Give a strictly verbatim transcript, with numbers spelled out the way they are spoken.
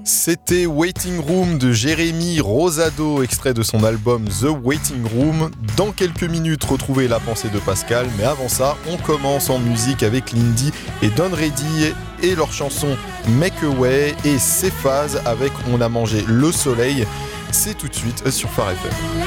C'était Waiting Room de Jérémy Rosado, extrait de son album The Waiting Room. Dans quelques minutes, retrouvez la pensée de Pascal, mais avant ça, on commence en musique avec Lindy et Don Reddy et leur chanson Make Away et Cephas avec On a mangé le soleil. C'est tout de suite sur Phare F M.